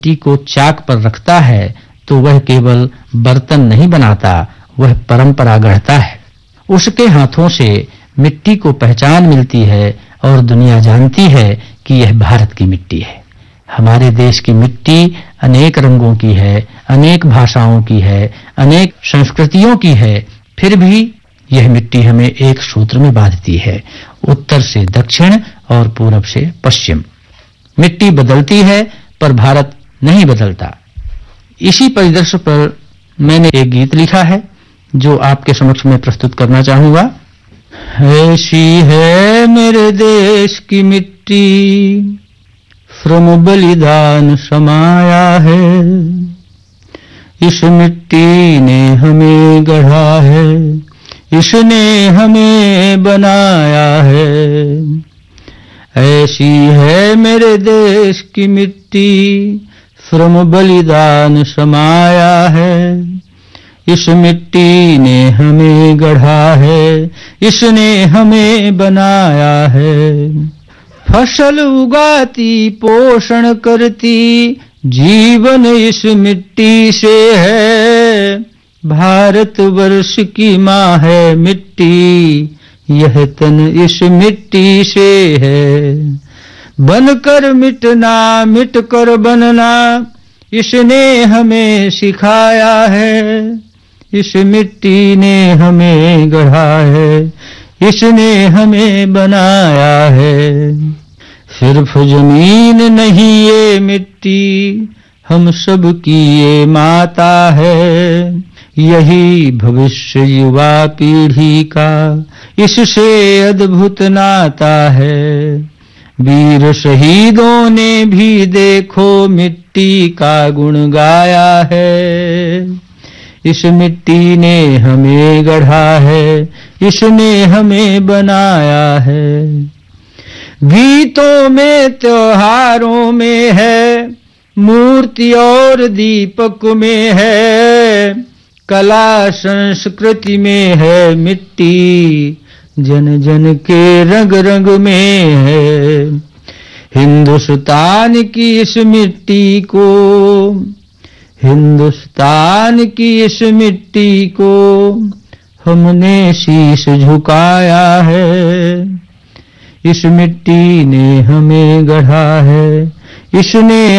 मिट्टी को चाक पर रखता है तो वह केवल बर्तन नहीं बनाता, वह परंपरा गढ़ता है। उसके हाथों से मिट्टी को पहचान मिलती है और दुनिया जानती है कि यह भारत की मिट्टी है। हमारे देश की मिट्टी अनेक रंगों की है, अनेक भाषाओं की है, अनेक संस्कृतियों की है, फिर भी यह मिट्टी हमें एक सूत्र में बांधती है, उत्तर से दक्षिण और पूरब से पश्चिम। मिट्टी बदलती है पर भारत नहीं बदलता। इसी परिदृश्य पर मैंने एक गीत लिखा है जो आपके समक्ष में प्रस्तुत करना चाहूंगा। ऐसी है मेरे देश की मिट्टी, श्रम बलिदान समाया है। इस मिट्टी ने हमें गढ़ा है, इसने हमें बनाया है। ऐसी है मेरे देश की मिट्टी, श्रम बलिदान समाया है। इस मिट्टी ने हमें गढ़ा है, इसने हमें बनाया है। फसल उगाती, पोषण करती, जीवन इस मिट्टी से है। भारतवर्ष की माँ है मिट्टी, यह तन इस मिट्टी से है। बनकर मिटना, मिटकर बनना, इसने हमें सिखाया है। इस मिट्टी ने हमें गढ़ा है, इसने हमें बनाया है। सिर्फ जमीन नहीं ये मिट्टी, हम सब की ये माता है। यही भविष्य युवा पीढ़ी का इससे अद्भुत नाता है। वीर शहीदों ने भी देखो मिट्टी का गुण गाया है। इस मिट्टी ने हमें गढ़ा है, इसने हमें बनाया है। गीतों में, त्योहारों में है, मूर्ति और दीपक में है। कला संस्कृति में है मिट्टी, जन जन के रंग रंग में है। हिंदुस्तान की इस मिट्टी को, हिंदुस्तान की इस मिट्टी को हमने शीश झुकाया है। इस मिट्टी ने हमें गढ़ा है, इसने